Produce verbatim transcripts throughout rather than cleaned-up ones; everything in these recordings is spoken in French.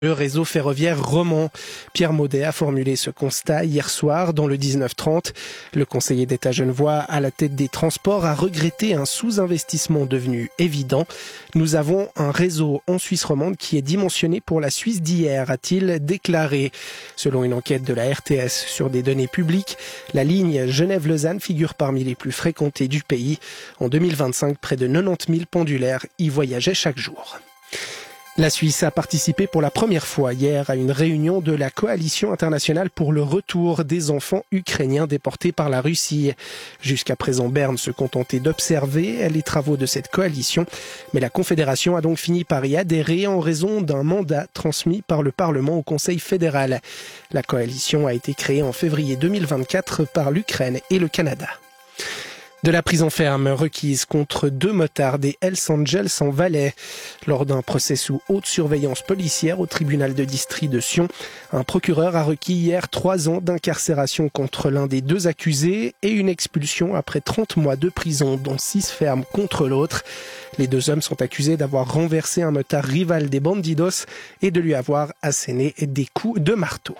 Le réseau ferroviaire roman. Pierre Maudet a formulé ce constat hier soir dans le dix-neuf trente. Le conseiller d'État genevois à la tête des transports a regretté un sous-investissement devenu évident. Nous avons un réseau en Suisse romande qui est dimensionné pour la Suisse d'hier, a-t-il déclaré. Selon une enquête de la R T S sur des données publiques, la ligne Genève-Lausanne figure parmi les plus fréquentées du pays. En deux mille vingt-cinq, près de quatre-vingt-dix mille pendulaires y voyageaient chaque jour. La Suisse a participé pour la première fois hier à une réunion de la coalition internationale pour le retour des enfants ukrainiens déportés par la Russie. Jusqu'à présent, Berne se contentait d'observer les travaux de cette coalition, mais la Confédération a donc fini par y adhérer en raison d'un mandat transmis par le Parlement au Conseil fédéral. La coalition a été créée en février deux mille vingt-quatre par l'Ukraine et le Canada. De la prison ferme requise contre deux motards des Hells Angels en Valais. Lors d'un procès sous haute surveillance policière au tribunal de district de Sion, un procureur a requis hier trois ans d'incarcération contre l'un des deux accusés et une expulsion après trente mois de prison, dont six fermes contre l'autre. Les deux hommes sont accusés d'avoir renversé un motard rival des Bandidos et de lui avoir asséné des coups de marteau.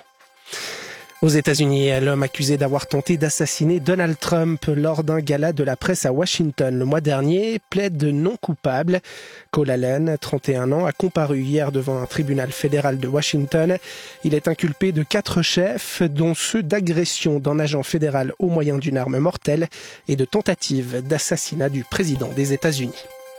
Aux États-Unis, l'homme accusé d'avoir tenté d'assassiner Donald Trump lors d'un gala de la presse à Washington le mois dernier plaide non coupable. Cole Allen, trente et un ans, a comparu hier devant un tribunal fédéral de Washington. Il est inculpé de quatre chefs, dont ceux d'agression d'un agent fédéral au moyen d'une arme mortelle et de tentative d'assassinat du président des États-Unis.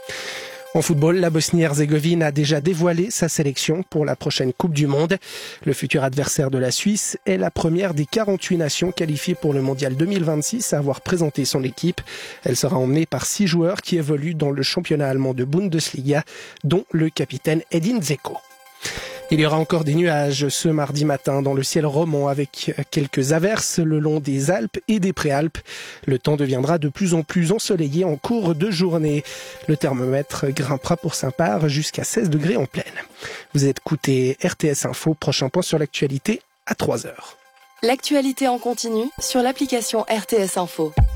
En football, la Bosnie-Herzégovine a déjà dévoilé sa sélection pour la prochaine Coupe du Monde. Le futur adversaire de la Suisse est la première des quarante-huit nations qualifiées pour le Mondial deux mille vingt-six à avoir présenté son équipe. Elle sera emmenée par six joueurs qui évoluent dans le championnat allemand de Bundesliga, dont le capitaine Edin Dzeko. Il y aura encore des nuages ce mardi matin dans le ciel roman avec quelques averses le long des Alpes et des Préalpes. Le temps deviendra de plus en plus ensoleillé en cours de journée. Le thermomètre grimpera pour sa part jusqu'à seize degrés en pleine. Vous écoutez R T S Info, prochain point sur l'actualité à trois heures. L'actualité en continu sur l'application R T S Info.